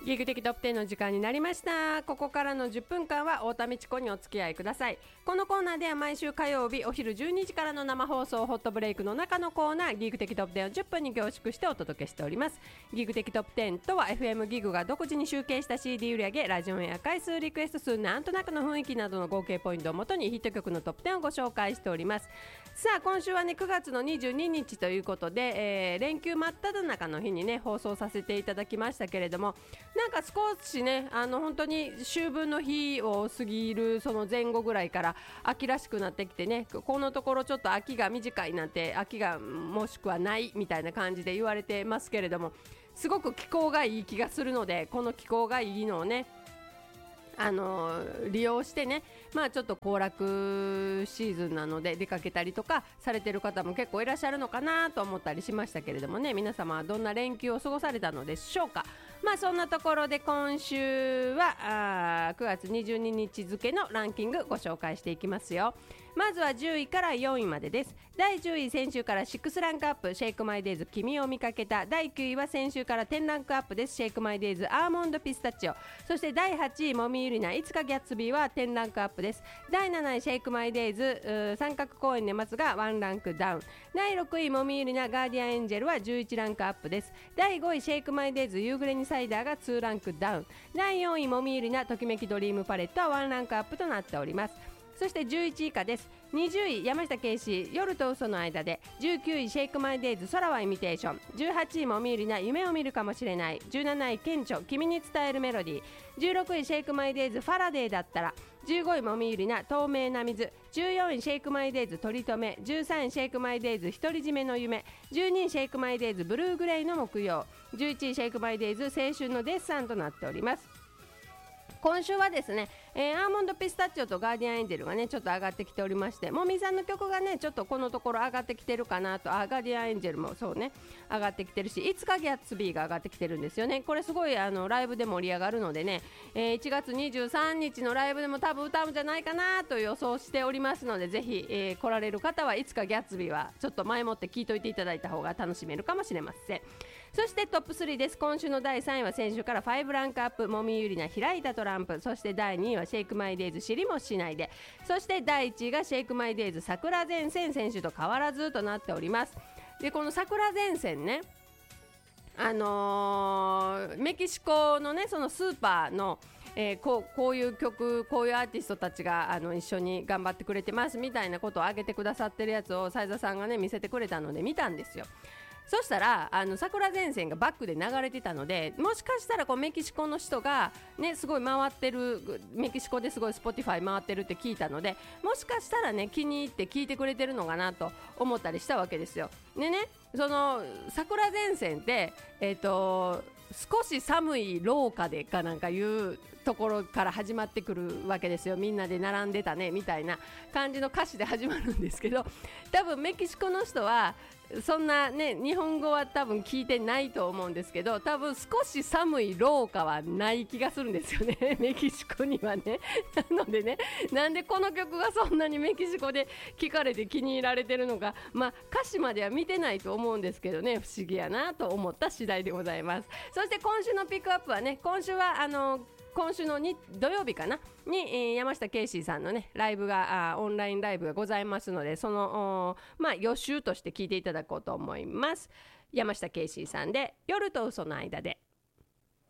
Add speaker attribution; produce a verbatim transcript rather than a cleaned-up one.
Speaker 1: ギグ的トップじゅうの時間になりました。ここからのじゅっぷんかんは太田美智子にお付き合いください。このコーナーでは毎週火曜日お昼じゅうにじからの生放送ホットブレイクの中のコーナーギグ的トップじゅうをじゅっぷんに凝縮してお届けしております。ギグ的トップじゅうとは エフエム ギグが独自に集計した シーディー 売上、ラジオエア回数、リクエスト数、なんとなくの雰囲気などの合計ポイントをもとにヒット曲のトップじゅうをご紹介しております。さあ今週はねくがつのにじゅうににちということで、えー、連休真っ只中の日にね放送させていただきましたけれども、なんか少しねあの本当に秋分の日を過ぎるその前後ぐらいから秋らしくなってきてね、このところちょっと秋が短いなんて、秋がもしくはないみたいな感じで言われてますけれども、すごく気候がいい気がするので、この気候がいいのをねあの利用してね、まあちょっと行楽シーズンなので出かけたりとかされてる方も結構いらっしゃるのかなと思ったりしましたけれどもね、皆様はどんな連休を過ごされたのでしょうか。まあそんなところで今週はあくがつにじゅうににち付のランキングご紹介していきますよ。まずはじゅういからよんいまでです。だいじゅうい、先週からろくランクアップ、シェイクマイデイズ君を見かけた。だいきゅういは先週からじゅうランクアップです。シェイクマイデイズアーモンドピスタチオ。そしてだいはちいもみゆりないつかギャッツビーはじゅうランクアップです。だいなないシェイクマイデイズ三角公園で待つがワンランクダウン。だいろくいもみゆりなガーディアンエンジェルはじゅういちランクアップです。だいごいシェイクマイデイズ夕暮れにサイダーがにランクダウン。だいよんいもみゆりなときめきドリームパレットはワンランクアップとなっております。そしてじゅういちい以下です。にじゅうい山下圭司夜と嘘の間で、じゅうきゅういシェイクマイデイズ空はイミテーション、じゅうはちいもみゆりな夢を見るかもしれない、じゅうなない顕著君に伝えるメロディー、じゅうろくいシェイクマイデイズファラデーだったら、じゅうごいもみゆりな透明な水、じゅうよんいシェイクマイデイズ取り留め、じゅうさんいシェイクマイデイズ独り占めの夢、じゅうにいシェイクマイデイズブルーグレイの木曜、じゅういちいシェイクマイデイズ青春のデッサンとなっております。今週はですね、えー、アーモンドピスタチオとガーディアンエンジェルがねちょっと上がってきておりまして、もみさんの曲がねちょっとこのところ上がってきてるかなと、あガーディアンエンジェルもそうね上がってきてるし、いつかギャッツビーが上がってきてるんですよね。これすごいあのライブで盛り上がるのでね、えー、いちがつにじゅうさんにちのライブでも多分歌うんじゃないかなと予想しておりますので、ぜひ、えー、来られる方はいつかギャッツビーはちょっと前もって聞いといていただいた方が楽しめるかもしれません。そしてトップスリーです。今週のだいさんいは先週からごランクアップ、もみゆりな開いたトランプ、そしてだいにいはシェイクマイデイズ知りもしないで、そしてだいいちいがシェイクマイデイズ桜前線、先週と変わらずとなっております。でこの桜前線ね、あのー、メキシコのねそのスーパーのえー、こう、こういう曲こういうアーティストたちがあの一緒に頑張ってくれてますみたいなことを上げてくださってるやつを斉田さんがね見せてくれたので見たんですよ。そしたらあの桜前線がバックで流れてたので、もしかしたらこうメキシコの人がねすごい回ってる、メキシコですごい Spotify 回ってるって聞いたので、もしかしたらね気に入って聞いてくれてるのかなと思ったりしたわけですよ。でねその桜前線ってえっと少し寒い廊下でかなんかいうところから始まってくるわけですよ。みんなで並んでたねみたいな感じの歌詞で始まるんですけど、多分メキシコの人はそんなね日本語は多分聞いてないと思うんですけど、多分少し寒い廊下はない気がするんですよねメキシコにはね。なのでね、なんでこの曲がそんなにメキシコで聴かれて気に入られてるのか、まあ歌詞までは見てないと思うんですけどね、不思議やなと思った次第でございます。そして今週のピックアップはね、今週はあの今週のに土曜日かなに、えー、山下圭司さんのねライブがあオンラインライブがございますので、そのまあ予習として聞いていただこうと思います。山下圭司さんで夜と嘘の間で。